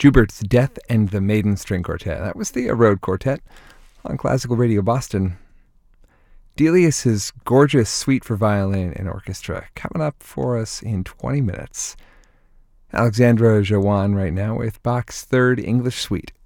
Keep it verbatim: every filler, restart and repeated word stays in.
Schubert's Death and the Maiden String Quartet. That was the Erode Quartet on Classical Radio Boston. Delius's gorgeous suite for violin and orchestra coming up for us in twenty minutes. Alexandra Jawan right now with Bach's Third English Suite.